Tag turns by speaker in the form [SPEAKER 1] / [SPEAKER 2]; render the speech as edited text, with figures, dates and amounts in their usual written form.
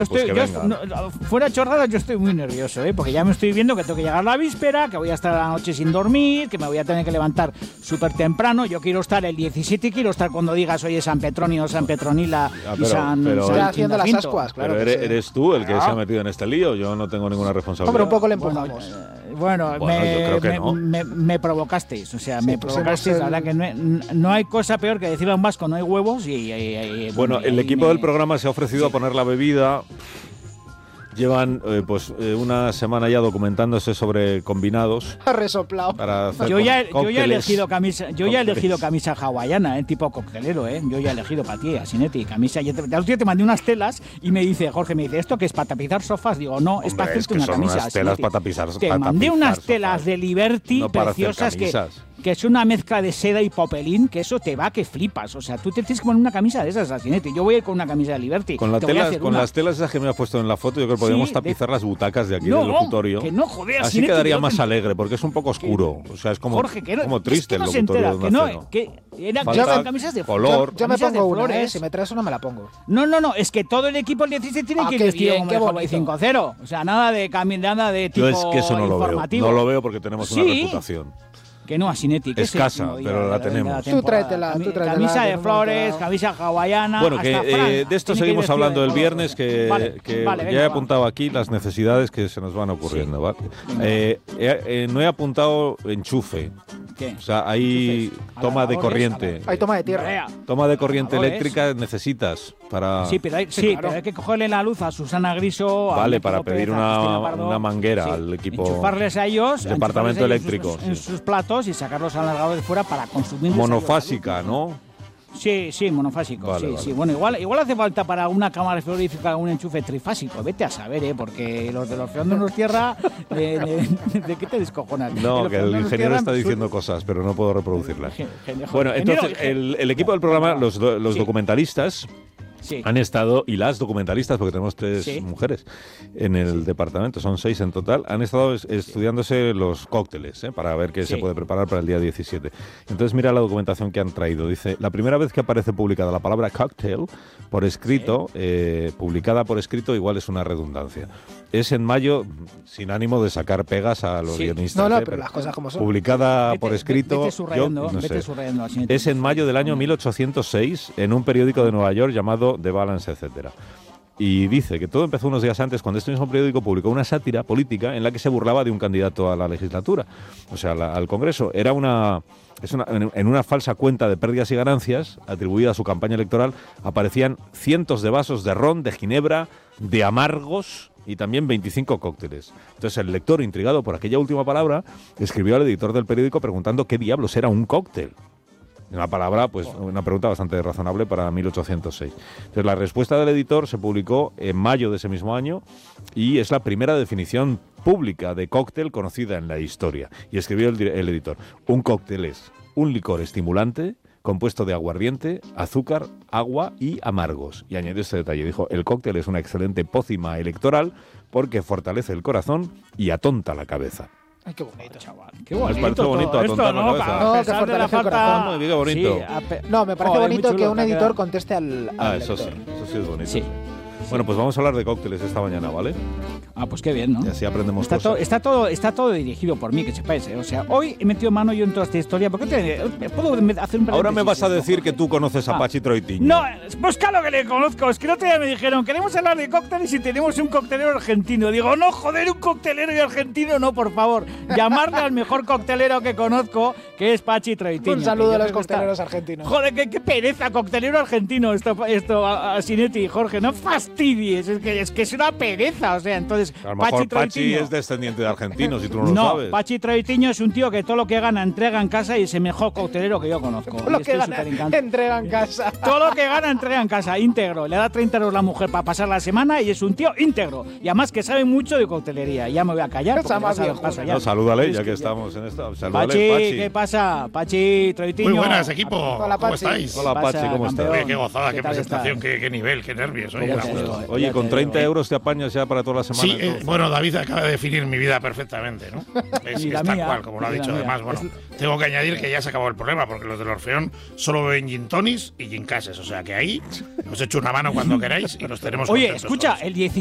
[SPEAKER 1] Fuera chorradas, yo estoy muy nervioso, porque ya me estoy viendo que tengo que llegar la víspera, que voy a estar la noche sin dormir, que me voy a tener que levantar súper temprano. Yo quiero estar el 17 y quiero estar cuando digas, oye, San Petronio, San Petronila y San
[SPEAKER 2] haciendo las ascuas, claro.
[SPEAKER 3] Pero eres tú el que se ha metido en este lío, yo no tengo ninguna responsabilidad.
[SPEAKER 2] Hombre, un poco le empujamos.
[SPEAKER 1] Bueno,
[SPEAKER 3] yo creo que no.
[SPEAKER 1] me provocasteis, me provocasteis. La verdad que no hay cosa peor que decirle a un vasco no hay huevos
[SPEAKER 3] Bueno, el equipo del programa se ha ofrecido a poner la bebida. Llevan una semana ya documentándose sobre combinados.
[SPEAKER 2] Ha resoplado.
[SPEAKER 3] Para hacer
[SPEAKER 1] yo ya he elegido camisa hawaiana, tipo coctelero, Yo ya he elegido para ti, Asinetti, camisa. El otro día te mandé unas telas y me dice, Jorge, ¿esto qué es para tapizar sofás? Digo, no, es para hacerte una camisa.
[SPEAKER 3] Unas telas para tapizar.
[SPEAKER 1] Te mandé unas telas de Liberty preciosas que es una mezcla de seda y popelín, que eso te va que flipas. O sea, tú te tienes que poner una camisa de esas, Asinetti. Yo voy a ir con una camisa de Liberty.
[SPEAKER 3] Con las telas esas que me has puesto en la foto, yo creo que podríamos tapizar las butacas de aquí del locutorio.
[SPEAKER 1] Que no, joder,
[SPEAKER 3] así quedaría más alegre, porque es un poco oscuro. O sea, es como,
[SPEAKER 1] Jorge,
[SPEAKER 3] como triste
[SPEAKER 1] el
[SPEAKER 3] locutorio.
[SPEAKER 1] Eran camisas de
[SPEAKER 3] color.
[SPEAKER 2] Yo me pongo una, si me traes una me la pongo.
[SPEAKER 1] No, es que todo el equipo del 16 tiene que ir vestido como el Hawaii 5-0. O sea, nada de tipo
[SPEAKER 3] yo es que eso no
[SPEAKER 1] informativo.
[SPEAKER 3] No lo veo porque tenemos una reputación.
[SPEAKER 1] Que no, Asinetti.
[SPEAKER 3] Escasa, pero la tenemos.
[SPEAKER 2] Tú tráetela.
[SPEAKER 1] Camisa de flores, camisa hawaiana.
[SPEAKER 3] Bueno, que de esto seguimos hablando el viernes, que ya he apuntado aquí las necesidades que se nos van ocurriendo. ¿Vale? No he apuntado enchufe.
[SPEAKER 1] ¿Qué?
[SPEAKER 3] O sea, hay toma de corriente.
[SPEAKER 2] Hay toma de tierra.
[SPEAKER 3] Toma de corriente eléctrica necesitas para...
[SPEAKER 1] Sí, pero hay que cogerle la luz a Susana Griso.
[SPEAKER 3] Vale, para pedir una manguera al equipo.
[SPEAKER 1] Enchufarles a ellos.
[SPEAKER 3] Departamento eléctrico.
[SPEAKER 1] En sus platos y sacarlos al largado de fuera para consumir.
[SPEAKER 3] Monofásica, ¿no?
[SPEAKER 1] Sí, monofásico. Vale. Bueno, igual hace falta para una cámara frigorífica un enchufe trifásico. Vete a saber, porque los de los feóndonos tierra, ¿de qué te descojonas?
[SPEAKER 3] No, que el ingeniero está diciendo cosas, pero no puedo reproducirlas. Bueno, entonces el equipo del programa, los documentalistas, han estado, y las documentalistas, porque tenemos 3 mujeres en el departamento, son 6 en total, han estado estudiándose los cócteles, para ver qué se puede preparar para el día 17. Entonces mira la documentación que han traído. Dice, la primera vez que aparece publicada la palabra cocktail por escrito, publicada por escrito, igual es una redundancia. Es en mayo, sin ánimo de sacar pegas a los guionistas.
[SPEAKER 2] No, pero las cosas como son.
[SPEAKER 3] Publicada por escrito,
[SPEAKER 1] vete subrayando,
[SPEAKER 3] es en mayo del año 1806 en un periódico de Nueva York llamado The Balance, etcétera. Y dice que todo empezó unos días antes cuando este mismo periódico publicó una sátira política en la que se burlaba de un candidato a la legislatura, o sea, al Congreso. Era en una falsa cuenta de pérdidas y ganancias atribuida a su campaña electoral, aparecían cientos de vasos de ron, de ginebra, de amargos y también 25 cócteles. Entonces el lector, intrigado por aquella última palabra, escribió al editor del periódico preguntando qué diablos era un cóctel. Una pregunta bastante razonable para 1806. Entonces la respuesta del editor se publicó en mayo de ese mismo año y es la primera definición pública de cóctel conocida en la historia. Y escribió el editor, un cóctel es un licor estimulante compuesto de aguardiente, azúcar, agua y amargos. Y añadió este detalle, dijo, el cóctel es una excelente pócima electoral porque fortalece el corazón y atonta la cabeza.
[SPEAKER 2] Ay, qué bonito,
[SPEAKER 1] chaval. Qué bonito.
[SPEAKER 3] ¿Me parece bonito atontar la cabeza?
[SPEAKER 2] No, que fortalece el corazón.
[SPEAKER 3] No, diga bonito.
[SPEAKER 2] No, me parece bonito que un editor conteste al
[SPEAKER 3] eso
[SPEAKER 2] lector.
[SPEAKER 3] Sí es bonito. Sí. Bueno, pues vamos a hablar de cócteles esta mañana, ¿vale?
[SPEAKER 1] Pues qué bien, ¿no?
[SPEAKER 3] Y así aprendemos
[SPEAKER 1] cosas. Está todo dirigido por mí, que sepáis. O sea, hoy he metido mano yo en toda esta historia. ¿Por qué puedo hacer un
[SPEAKER 3] Ahora me vas a decir que tú conoces a Pachi Troitiño.
[SPEAKER 1] No, pues claro que le conozco. Es que el otro día me dijeron, queremos hablar de cócteles y tenemos un coctelero argentino. Digo, no, joder, un coctelero y argentino, no, por favor. Llamarle al mejor coctelero que conozco, que es Pachi Troitiño.
[SPEAKER 2] Un saludo a los cocteleros argentinos.
[SPEAKER 1] Joder, qué pereza, coctelero argentino. Esto Asinetti y Jorge, no fastidies. Es que es una pereza, o sea, entonces
[SPEAKER 3] a lo mejor Pachi es descendiente de argentinos y tú no lo sabes.
[SPEAKER 1] No, Pachi Troitiño es un tío que todo lo que gana entrega en casa y es el mejor coctelero que yo conozco.
[SPEAKER 2] Todo lo que gana entrega en casa.
[SPEAKER 1] Todo lo que gana entrega en casa, íntegro. Le da 30 euros la mujer para pasar la semana y es un tío íntegro. Y además que sabe mucho de coctelería. Ya me voy a callar porque vas a dar paso ya.
[SPEAKER 3] No, salúdale, ya que estamos en esto.
[SPEAKER 1] Salúdale, Pachi, ¿qué pasa? Pachi Troitiño.
[SPEAKER 4] Muy buenas, equipo.
[SPEAKER 2] Hola,
[SPEAKER 4] ¿Cómo estáis?
[SPEAKER 3] Hola, Pachi, ¿cómo estás?
[SPEAKER 4] Qué gozada, qué presentación, qué nivel, qué nervios. Oye,
[SPEAKER 3] Claro. Oye, con 30 euros te apañas ya para toda la semana.
[SPEAKER 4] Sí, bueno, David acaba de definir mi vida perfectamente, ¿no? Es tal cual, como lo ha dicho. Además, bueno, tengo que añadir que ya se acabó el problema, porque los del Orfeón solo beben gin tonis y gin cases. O sea que ahí os echo una mano cuando queráis y los tenemos
[SPEAKER 1] Oye,
[SPEAKER 4] contentos
[SPEAKER 1] escucha,
[SPEAKER 4] todos.
[SPEAKER 1] el